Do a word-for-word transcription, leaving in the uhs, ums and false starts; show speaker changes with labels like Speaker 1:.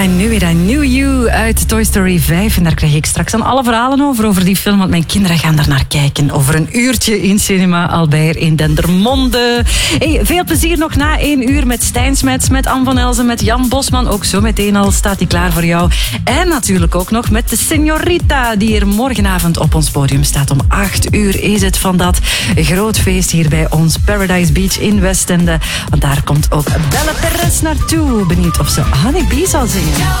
Speaker 1: I Knew It, I Knew You uit Toy Story vijf. En daar krijg ik straks dan alle verhalen over, over die film. Want mijn kinderen gaan daar naar kijken. Over een uurtje in Cinema Albert in Dendermonde. Hey, veel plezier nog na één uur met Stijn Smets, met Anne van Elzen, met Jan Bosman. Ook zo meteen al staat hij klaar voor jou. En natuurlijk ook nog met de Señorita, die er morgenavond op ons podium staat. Om acht uur is het van dat groot feest hier bij ons Paradise Beach in Westende. Want daar komt ook Belle Perez naartoe. Benieuwd of ze Honey Bee zal zingen.